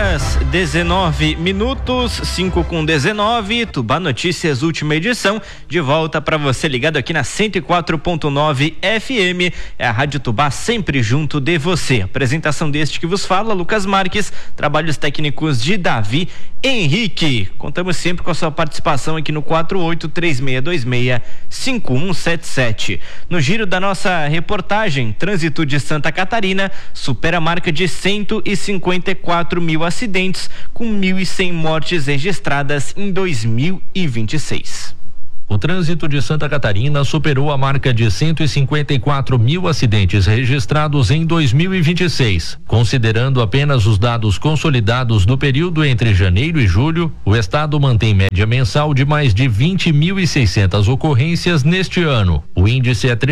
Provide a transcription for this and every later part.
horas 19 minutos, 5:19, Tubá Notícias, última edição, de volta para você ligado aqui na 104.9 FM, é a Rádio Tubá sempre junto de você. Apresentação deste que vos fala, Lucas Marques, trabalhos técnicos de Davi Henrique. Contamos sempre com a sua participação aqui no 4836265177. No giro da nossa reportagem, trânsito de Santa Catarina supera a marca de 154 mil acidentes, com 1.100 mortes registradas em 2026. O trânsito de Santa Catarina superou a marca de 154 mil acidentes registrados em 2026. Considerando apenas os dados consolidados do período entre janeiro e julho, o estado mantém média mensal de mais de 20.600 ocorrências neste ano. O índice é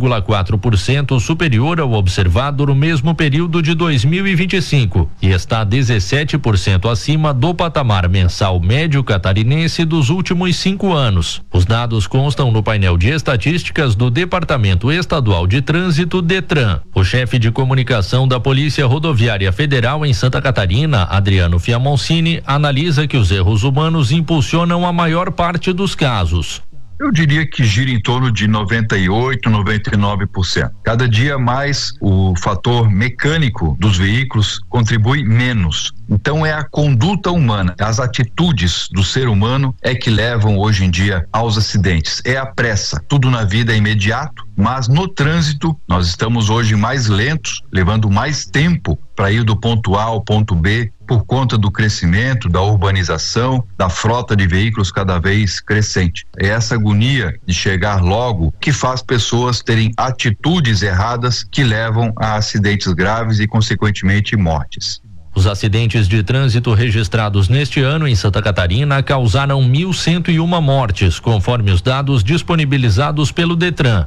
3,4% superior ao observado no mesmo período de 2025 e está 17% acima do patamar mensal médio catarinense dos últimos 5 anos. Os dados constam no painel de estatísticas do Departamento Estadual de Trânsito, DETRAN. O chefe de comunicação da Polícia Rodoviária Federal em Santa Catarina, Adriano Fiamoncini, analisa que os erros humanos impulsionam a maior parte dos casos. Eu diria que gira em torno de 98, 99%. Cada dia mais o fator mecânico dos veículos contribui menos. Então é a conduta humana, as atitudes do ser humano é que levam hoje em dia aos acidentes. É a pressa. Tudo na vida é imediato, mas no trânsito nós estamos hoje mais lentos, levando mais tempo para ir do ponto A ao ponto B, por conta do crescimento, da urbanização, da frota de veículos cada vez crescente. É essa agonia de chegar logo que faz pessoas terem atitudes erradas que levam a acidentes graves e, consequentemente, mortes. Os acidentes de trânsito registrados neste ano em Santa Catarina causaram 1.101 mortes, conforme os dados disponibilizados pelo DETRAN.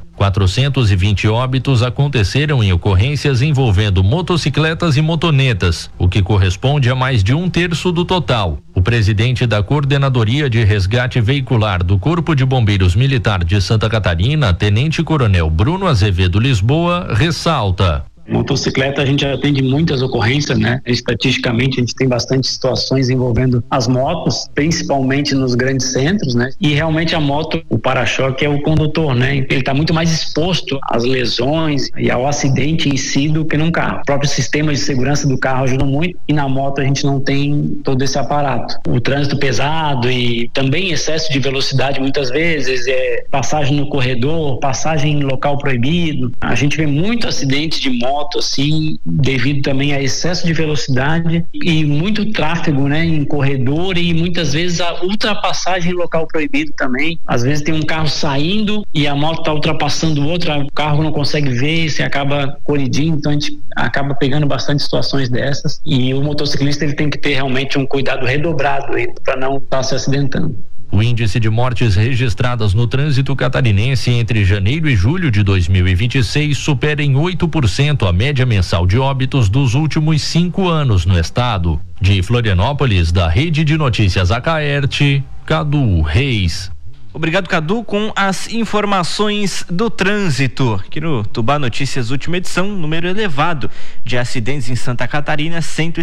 420 óbitos aconteceram em ocorrências envolvendo motocicletas e motonetas, o que corresponde a mais de 1/3 do total. O presidente da Coordenadoria de Resgate Veicular do Corpo de Bombeiros Militar de Santa Catarina, Tenente Coronel Bruno Azevedo Lisboa, ressalta: motocicleta a gente atende muitas ocorrências, né? Estatisticamente a gente tem bastante situações envolvendo as motos, principalmente nos grandes centros, né? E realmente a moto, o para-choque é o condutor, né? Ele está muito mais exposto às lesões e ao acidente em si do que num carro. O próprio sistema de segurança do carro ajuda muito e na moto a gente não tem todo esse aparato. O trânsito pesado e também excesso de velocidade muitas vezes, passagem no corredor, passagem em local proibido. A gente vê muito acidente de moto assim, devido também a excesso de velocidade e muito tráfego, né, em corredor e muitas vezes a ultrapassagem em local proibido também. Às vezes tem um carro saindo e a moto está ultrapassando o outro, o carro não consegue ver e se acaba colidindo, então a gente acaba pegando bastante situações dessas e o motociclista ele tem que ter realmente um cuidado redobrado para não estar se acidentando. O índice de mortes registradas no trânsito catarinense entre janeiro e julho de 2026 supera em 8% a média mensal de óbitos dos últimos 5 anos no estado. De Florianópolis, da Rede de Notícias Acaerte, Cadu Reis. Obrigado, Cadu, com as informações do trânsito. Aqui no Tubá Notícias, última edição, número elevado de acidentes em Santa Catarina,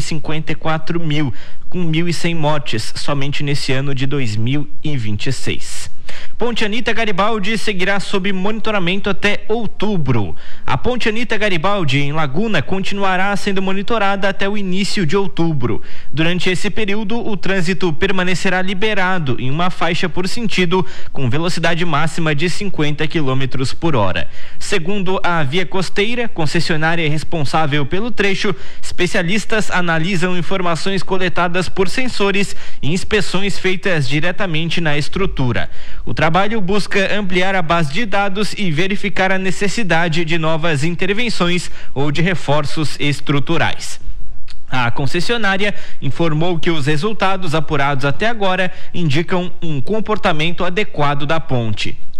154 mil, com 1.100 mortes somente nesse ano de 2026. Ponte Anita Garibaldi seguirá sob monitoramento até outubro. A Ponte Anita Garibaldi, em Laguna, continuará sendo monitorada até o início de outubro. Durante esse período, o trânsito permanecerá liberado em uma faixa por sentido, com velocidade máxima de 50 km por hora. Segundo a Via Costeira, concessionária responsável pelo trecho, especialistas analisam informações coletadas por sensores e inspeções feitas diretamente na estrutura. O trabalho busca ampliar a base de dados e verificar a necessidade de novas intervenções ou de reforços estruturais. A concessionária informou que os resultados apurados até agora indicam um comportamento adequado da ponte.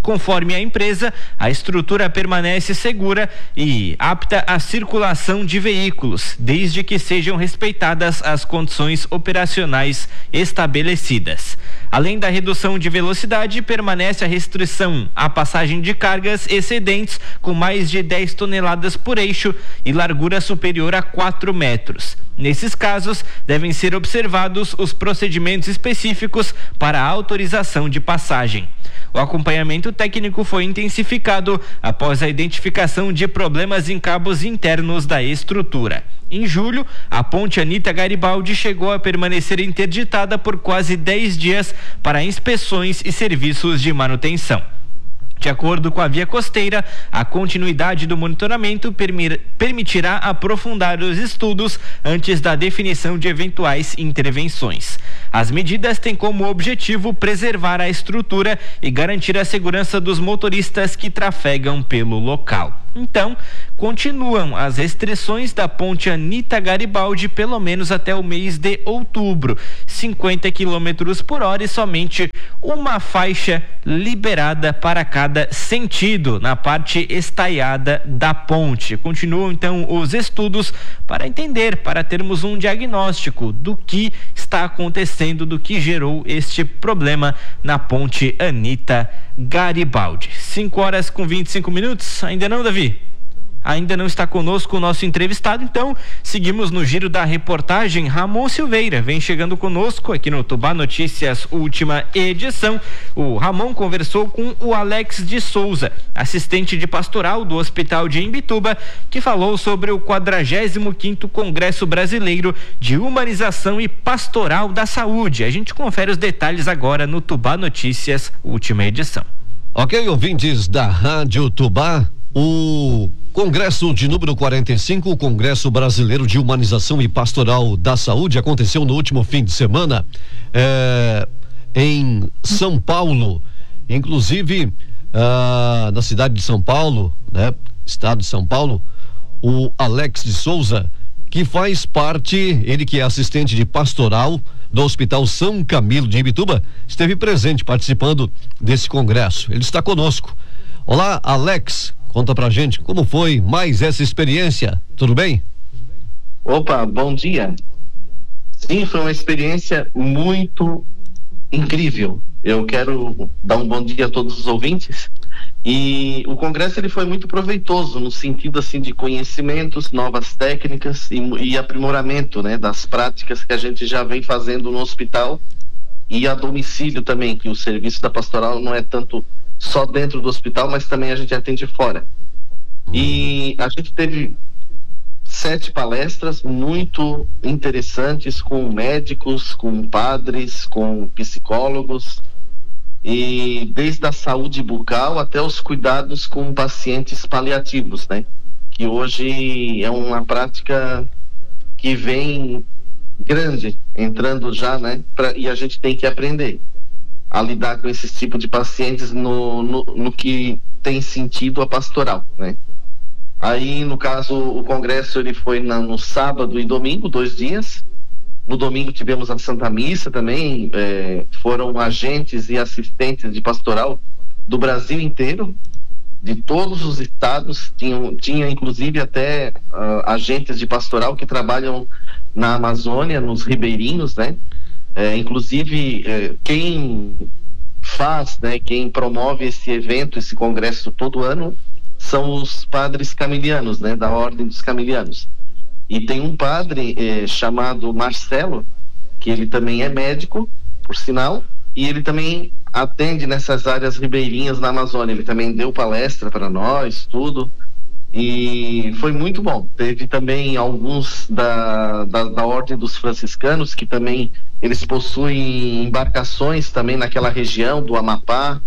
Conforme a empresa, a estrutura permanece segura e apta à circulação de veículos, desde que sejam respeitadas as condições operacionais estabelecidas. Além da redução de velocidade, permanece a restrição à passagem de cargas excedentes com mais de 10 toneladas por eixo e largura superior a 4 metros. Nesses casos, devem ser observados os procedimentos específicos para a autorização de passagem. O acompanhamento técnico foi intensificado após a identificação de problemas em cabos internos da estrutura. Em julho, a ponte Anita Garibaldi chegou a permanecer interditada por quase 10 dias para inspeções e serviços de manutenção. De acordo com a Via Costeira, a continuidade do monitoramento permitirá aprofundar os estudos antes da definição de eventuais intervenções. As medidas têm como objetivo preservar a estrutura e garantir a segurança dos motoristas que trafegam pelo local. Então, continuam as restrições da ponte Anita Garibaldi pelo menos até o mês de outubro. 50 km por hora e somente uma faixa liberada para cada sentido na parte estaiada da ponte. Continuam então os estudos para entender, para termos um diagnóstico do que está acontecendo, do que gerou este problema na ponte Anita Garibaldi. 5h25. Ainda não, Davi? Ainda não está conosco o nosso entrevistado, então seguimos no giro da reportagem. Ramon Silveira vem chegando conosco aqui no Tubá Notícias, última edição. O Ramon conversou com o Alex de Souza, assistente de pastoral do Hospital de Imbituba, que falou sobre o 45º Congresso Brasileiro de Humanização e Pastoral da Saúde. A gente confere os detalhes agora no Tubá Notícias, última edição. Ok, ouvintes da Rádio Tubá, o Congresso de número 45, o Congresso Brasileiro de Humanização e Pastoral da Saúde, aconteceu no último fim de semana em São Paulo, inclusive na cidade de São Paulo, né, estado de São Paulo. O Alex de Souza, que faz parte, ele que é assistente de pastoral do Hospital São Camilo de Imbituba, esteve presente participando desse congresso. Ele está conosco. Olá, Alex. Conta pra gente como foi mais essa experiência, tudo bem? Opa, bom dia. Sim, foi uma experiência muito incrível. Eu quero dar um bom dia a todos os ouvintes. E o congresso ele foi muito proveitoso no sentido assim de conhecimentos, novas técnicas e aprimoramento, né, das práticas que a gente já vem fazendo no hospital e a domicílio também, que o serviço da pastoral não é tanto só dentro do hospital, mas também a gente atende fora. E a gente teve 7 palestras muito interessantes com médicos, com padres, com psicólogos, e desde a saúde bucal até os cuidados com pacientes paliativos, né? Que hoje é uma prática que vem grande, entrando já, né? E a gente tem que aprender a lidar com esse tipo de pacientes no que tem sentido a pastoral, né? Aí, no caso, o congresso ele foi no sábado e domingo, 2 dias. No domingo tivemos a Santa Missa também, foram agentes e assistentes de pastoral do Brasil inteiro, de todos os estados, tinha inclusive até agentes de pastoral que trabalham na Amazônia, nos ribeirinhos, né? Inclusive, quem faz, né, quem promove esse evento, esse congresso todo ano, são os padres camilianos, né, da Ordem dos Camilianos. E tem um padre chamado Marcelo, que ele também é médico, por sinal, e ele também atende nessas áreas ribeirinhas na Amazônia. Ele também deu palestra para nós, tudo. E foi muito bom. Teve também alguns da Ordem dos Franciscanos, que também eles possuem embarcações também naquela região do Amapá.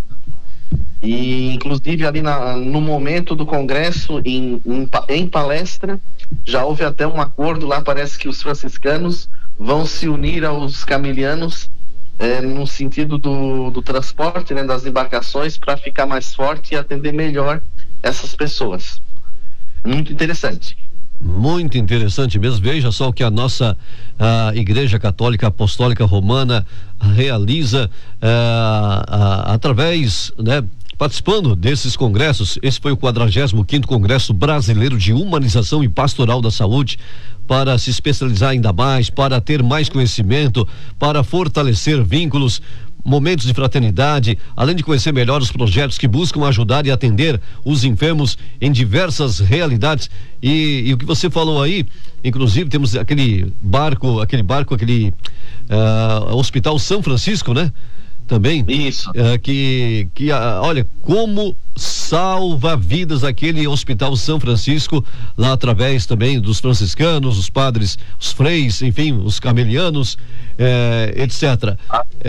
E inclusive ali no momento do congresso, em palestra, já houve até um acordo lá, parece que os franciscanos vão se unir aos camilianos no sentido do transporte, né, das embarcações, para ficar mais forte e atender melhor essas pessoas. Muito interessante. Muito interessante mesmo. Veja só o que a nossa Igreja Católica Apostólica Romana realiza através, né, participando desses congressos. Esse foi o 45º Congresso Brasileiro de Humanização e Pastoral da Saúde, para se especializar ainda mais, para ter mais conhecimento, para fortalecer vínculos, momentos de fraternidade, além de conhecer melhor os projetos que buscam ajudar e atender os enfermos em diversas realidades. E o que você falou aí, inclusive temos aquele Hospital São Francisco, né? Também. Isso. Olha, como salva vidas aquele Hospital São Francisco, lá através também dos franciscanos, os padres, os freis, enfim, os carmelianos, etc.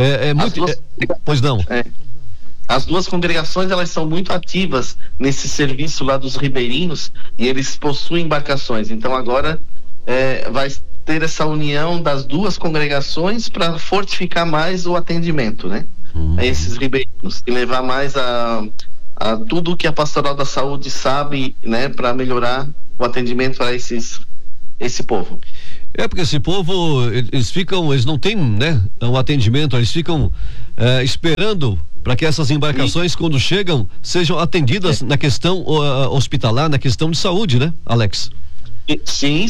Pois não. As duas congregações, elas são muito ativas nesse serviço lá dos ribeirinhos, e eles possuem embarcações. Então agora vai ter essa união das duas congregações para fortificar mais o atendimento, né? A esses ribeirinhos, e levar mais a tudo que a Pastoral da Saúde sabe, né, para melhorar o atendimento para esse povo. Porque esse povo, eles não têm, né, o atendimento, eles ficam esperando para que essas embarcações, quando chegam, sejam atendidas na questão hospitalar, na questão de saúde, né, Alex? Sim,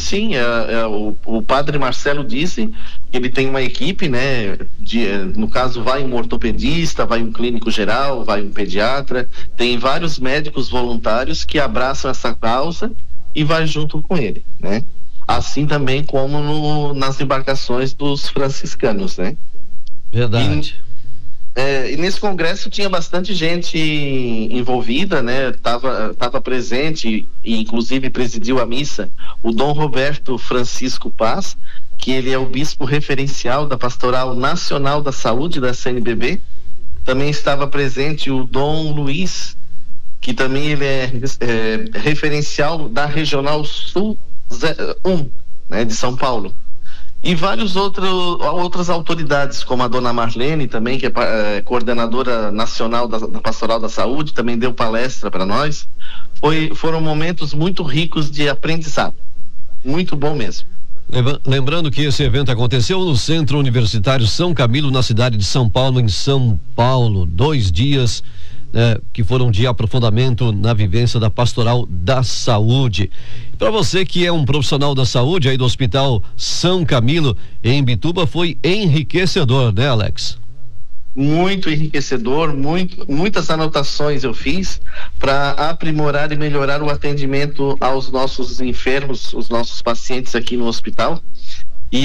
o padre Marcelo disse que ele tem uma equipe, né, no caso vai um ortopedista, vai um clínico geral, vai um pediatra, tem vários médicos voluntários que abraçam essa causa e vai junto com ele, né? Assim também como nas embarcações dos franciscanos, né? Verdade. E nesse congresso tinha bastante gente envolvida, né? Tava presente e inclusive presidiu a missa o Dom Roberto Francisco Paz, que ele é o bispo referencial da Pastoral Nacional da Saúde da CNBB. Também estava presente o Dom Luiz, que também ele é referencial da Regional Sul 1, né, de São Paulo. E várias outras autoridades, como a dona Marlene também, que é coordenadora nacional da Pastoral da Saúde, também deu palestra para nós. Foram momentos muito ricos de aprendizado, muito bom mesmo. Lembrando que esse evento aconteceu no Centro Universitário São Camilo, na cidade de São Paulo, em São Paulo. 2 dias, né, que foram de aprofundamento na vivência da Pastoral da Saúde. Para você que é um profissional da saúde aí do Hospital São Camilo em Bituba, foi enriquecedor, né, Alex? Muito enriquecedor, muitas anotações eu fiz para aprimorar e melhorar o atendimento aos nossos enfermos, os nossos pacientes aqui no hospital. E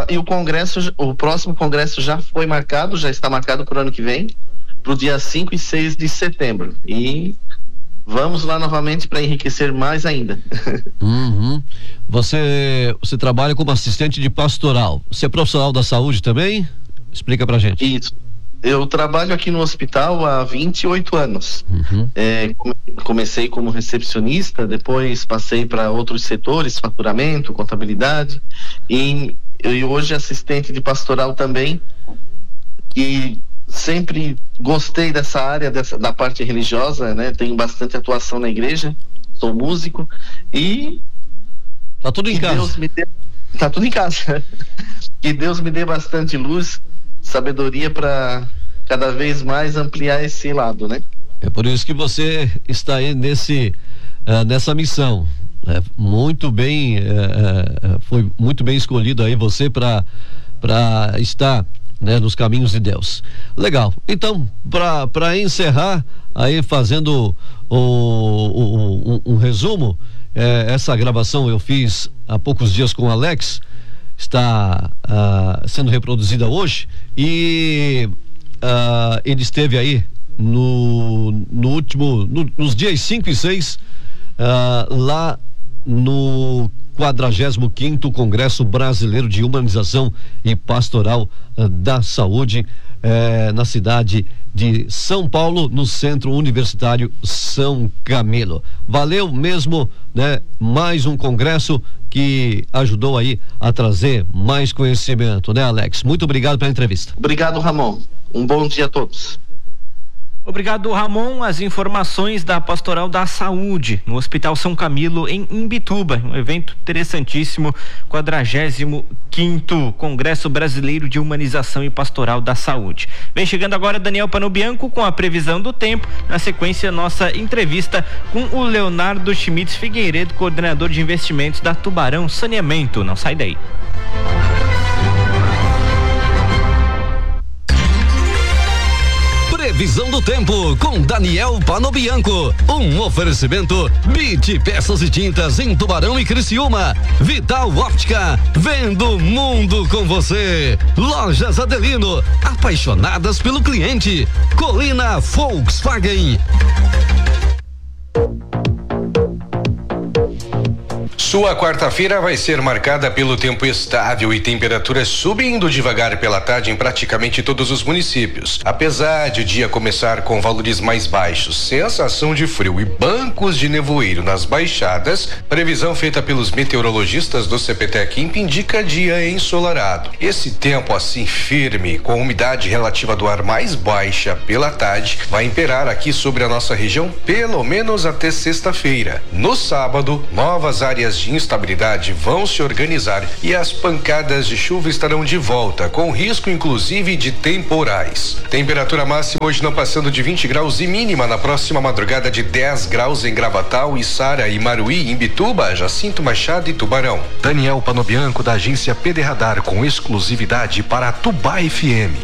o próximo congresso já está marcado para o ano que vem, para o dia 5 e 6 de setembro. E vamos lá novamente para enriquecer mais ainda. Você trabalha como assistente de pastoral. Você é profissional da saúde também? Explica pra gente. Isso. Eu trabalho aqui no hospital há 28 anos. Comecei como recepcionista, depois passei para outros setores, faturamento, contabilidade, e hoje assistente de pastoral também, e sempre gostei dessa área, da parte religiosa, né? Tenho bastante atuação na igreja, sou músico e tá tudo em casa. Tá tudo em casa. Que Deus me dê bastante luz, sabedoria para cada vez mais ampliar esse lado, né? É por isso que você está aí nessa missão. Muito bem, foi muito bem escolhido aí você para estar, né, nos caminhos de Deus. Legal. Então, para encerrar aí, fazendo um resumo, essa gravação eu fiz há poucos dias com o Alex, está sendo reproduzida hoje, e ele esteve aí nos dias 5 e 6 lá no 45º Congresso Brasileiro de Humanização e Pastoral da Saúde, na cidade de São Paulo, no Centro Universitário São Camilo. Valeu mesmo, né? Mais um congresso que ajudou aí a trazer mais conhecimento, né, Alex? Muito obrigado pela entrevista. Obrigado, Ramon. Um bom dia a todos. Obrigado, Ramon. As informações da Pastoral da Saúde no Hospital São Camilo, em Imbituba. Um evento interessantíssimo, 45º Congresso Brasileiro de Humanização e Pastoral da Saúde. Vem chegando agora Daniel Panobianco com a previsão do tempo. Na sequência, nossa entrevista com o Leonardo Schmitz Figueiredo, coordenador de investimentos da Tubarão Saneamento. Não sai daí. Previsão do tempo com Daniel Panobianco. Um oferecimento BIT Peças e Tintas em Tubarão e Criciúma. Vital Óptica, vendo o mundo com você. Lojas Adelino, apaixonadas pelo cliente. Colina Volkswagen. Sua quarta-feira vai ser marcada pelo tempo estável e temperaturas subindo devagar pela tarde em praticamente todos os municípios. Apesar de o dia começar com valores mais baixos, sensação de frio e bancos de nevoeiro nas baixadas, previsão feita pelos meteorologistas do CPTEC indica dia ensolarado. Esse tempo assim firme, com umidade relativa do ar mais baixa pela tarde, vai imperar aqui sobre a nossa região pelo menos até sexta-feira. No sábado, novas áreas de instabilidade vão se organizar e as pancadas de chuva estarão de volta, com risco inclusive de temporais. Temperatura máxima hoje não passando de 20 graus e mínima na próxima madrugada de 10 graus em Gravatal, Içara, Imaruí, Imbituba, Jacinto Machado e Tubarão. Daniel Panobianco, da agência PD Radar, com exclusividade para a Tubá FM.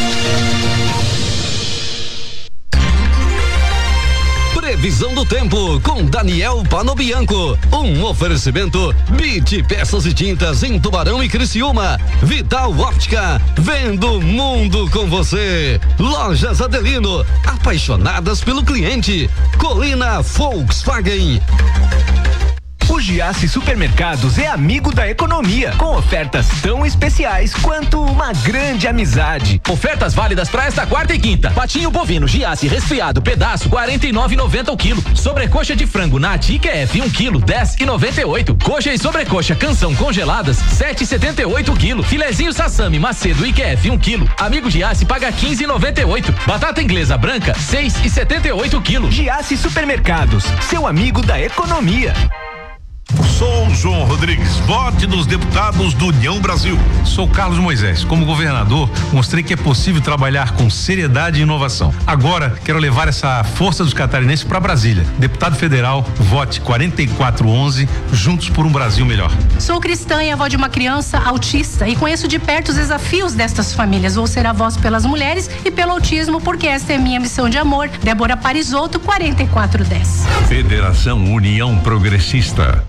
Previsão do tempo com Daniel Panobianco. Um oferecimento BIT Peças e Tintas em Tubarão e Criciúma. Vital Óptica, vendo o mundo com você. Lojas Adelino, apaixonadas pelo cliente. Colina Volkswagen. O Giasse Supermercados é amigo da economia, com ofertas tão especiais quanto uma grande amizade. Ofertas válidas para esta quarta e quinta. Patinho bovino Giasse resfriado, pedaço, 49,90 o quilo. Sobrecoxa de frango Nati IQF 1 quilo, 10,98. Coxa e sobrecoxa Canção congeladas, 7,78 o quilo. Filezinho Sassami Macedo IQF 1 quilo. Amigo Giasse paga 15,98. Batata inglesa branca, 6,78 o quilo. Giasse Supermercados, seu amigo da economia. Sou João Rodrigues, vote nos deputados do União Brasil. Sou Carlos Moisés. Como governador, mostrei que é possível trabalhar com seriedade e inovação. Agora, quero levar essa força dos catarinenses para Brasília. Deputado federal, vote 4411, juntos por um Brasil melhor. Sou cristã e avó de uma criança autista e conheço de perto os desafios destas famílias. Vou ser a voz pelas mulheres e pelo autismo, porque esta é minha missão de amor. Débora Parisotto, 4410. Federação União Progressista.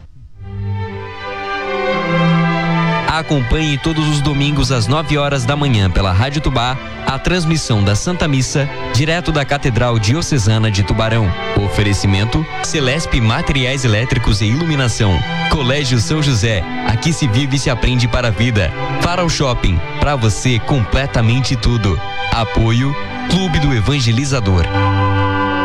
Acompanhe todos os domingos às 9 horas da manhã pela Rádio Tubá a transmissão da Santa Missa direto da Catedral Diocesana de Tubarão. Oferecimento Celesp Materiais Elétricos e Iluminação. Colégio São José, aqui se vive e se aprende para a vida. Para o Shopping, para você completamente tudo. Apoio Clube do Evangelizador.